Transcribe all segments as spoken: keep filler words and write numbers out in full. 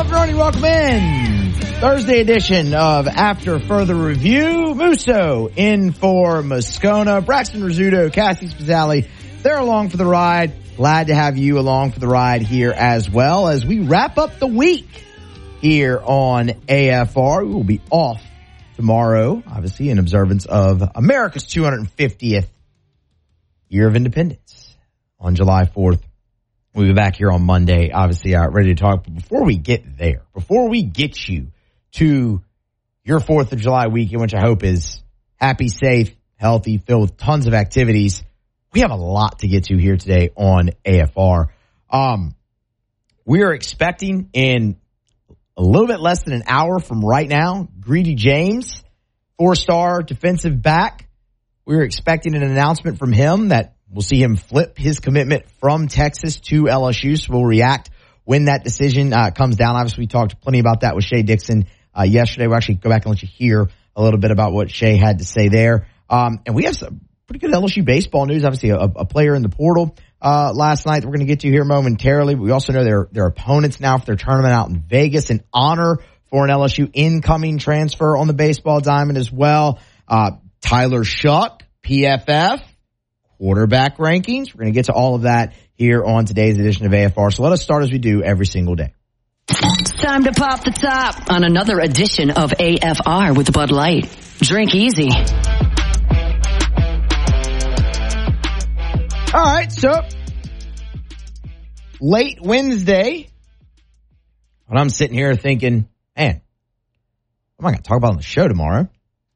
Alvaroni, welcome in. Thursday edition of After Further Review. Musso in for Moscona. Braxton Rizzuto, Cassie Spazzali, they're along for the ride. Glad to have you along for the ride here as well as we wrap up the week here on A F R. We will be off tomorrow, obviously in observance of America's two hundred fiftieth year of independence on July fourth. We'll be back here on Monday, obviously uh, ready to talk. But before we get there, before we get you to your fourth of July weekend, which I hope is happy, safe, healthy, filled with tons of activities, we have a lot to get to here today on A F R. Um, we are expecting in a little bit less than an hour from right now, Greedy James, four-star defensive back. We're expecting an announcement from him that we'll see him flip his commitment from Texas to L S U. So we'll react when that decision uh, comes down. Obviously, we talked plenty about that with Shea Dixon uh, yesterday. We'll actually go back and let you hear a little bit about what Shea had to say there. Um, and we have some pretty good L S U baseball news. Obviously, a, a player in the portal uh, last night that we're going to get to here momentarily. But we also know their their opponents now for their tournament out in Vegas in honor for an L S U incoming transfer on the baseball diamond as well. Uh, Tyler Shuck, P F F. Quarterback rankings. We're going to get to all of that here on today's edition of A F R. So let us start as we do every single day. It's time to pop the top on another edition of A F R with Bud Light. Drink easy. All right, so late Wednesday, when I'm sitting here thinking, man, what am I going to talk about on the show tomorrow?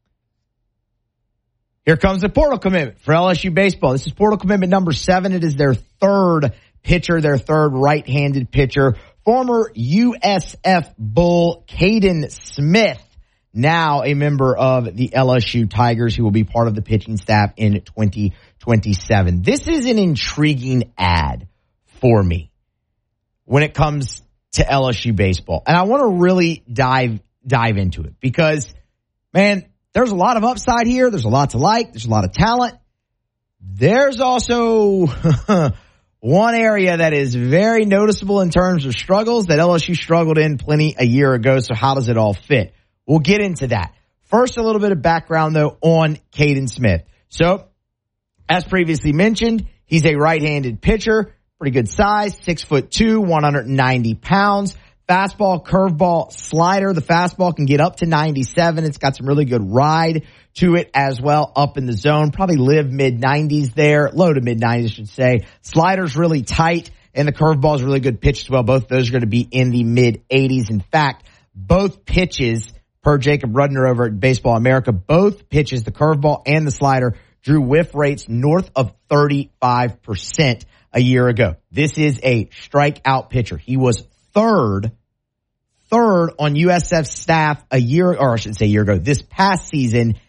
Here comes the portal commitment for L S U baseball. This is portal commitment number seven. It is their third pitcher, their third right-handed pitcher. Former U S F Bull Caden Smith, now a member of the L S U Tigers, who will be part of the pitching staff in twenty twenty-seven. This is an intriguing ad for me when it comes to L S U baseball. And I want to really dive dive into it because, man, there's a lot of upside here. There's a lot to like. There's a lot of talent. There's also one area that is very noticeable in terms of struggles that L S U struggled in plenty a year ago. So how does it all fit? We'll get into that. First, a little bit of background, though, on Caden Smith. So, as previously mentioned, he's a right-handed pitcher, pretty good size, six foot two, one hundred ninety pounds. Fastball, curveball, slider. The fastball can get up to ninety-seven. It's got some really good ride to it as well up in the zone. Probably live mid nineties there. Low to mid nineties, I should say. Slider's really tight, and the curveball is really good pitch as well. Both of those are going to be in the mid eighties. In fact, both pitches, per Jacob Rudner over at Baseball America, both pitches, the curveball and the slider, drew whiff rates north of thirty-five percent a year ago. This is a strikeout pitcher. He was third, third on U S F's staff a year, or I should say a year ago, this past season